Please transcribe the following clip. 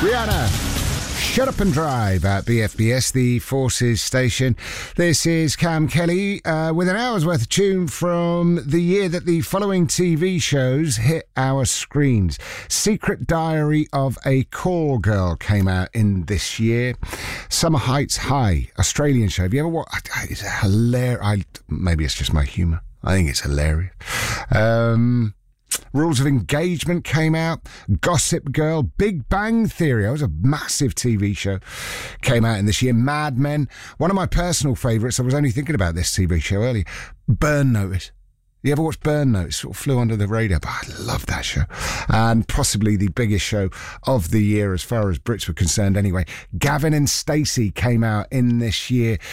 Rihanna, Shut Up and Drive at BFBS, the Forces station. This is Cam Kelly with an hour's worth of tune from the year that the following TV shows hit our screens. Secret Diary of a Call Girl came out in this year. Summer Heights High, Australian show. Have you ever watched? It's hilarious. Maybe it's just my humour. I think it's hilarious. Rules of Engagement came out. Gossip Girl, Big Bang Theory. That was a massive TV show. Came out in this year. Mad Men. One of my personal favourites, I was only thinking about this TV show earlier. Burn Notice. You ever watched Burn Notice? Sort of flew under the radar, but I love that show. And possibly the biggest show of the year as far as Brits were concerned anyway. Gavin and Stacey came out in this year.